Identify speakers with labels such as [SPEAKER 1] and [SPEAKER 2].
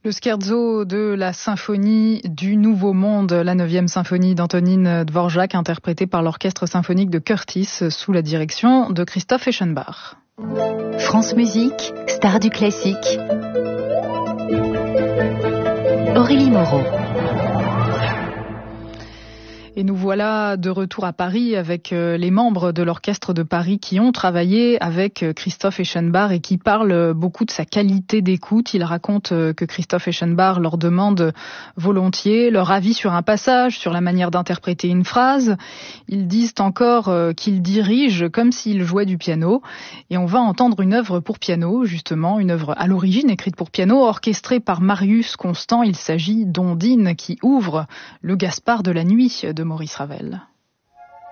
[SPEAKER 1] Le scherzo de la symphonie du Nouveau Monde, la 9e symphonie d'Antonín Dvořák, interprétée par l'orchestre symphonique de Curtis sous la direction de Christoph Eschenbach.
[SPEAKER 2] France Musique, star du classique. Aurélie Moreau.
[SPEAKER 1] Et nous voilà de retour à Paris avec les membres de l'Orchestre de Paris qui ont travaillé avec Christoph Eschenbach et qui parlent beaucoup de sa qualité d'écoute. Ils racontent que Christoph Eschenbach leur demande volontiers leur avis sur un passage, sur la manière d'interpréter une phrase. Ils disent encore qu'ils dirigent comme s'ils jouaient du piano. Et on va entendre une œuvre pour piano, justement, une œuvre à l'origine écrite pour piano, orchestrée par Marius Constant. Il s'agit d'Ondine qui ouvre le Gaspard de la nuit de Maurice Ravel.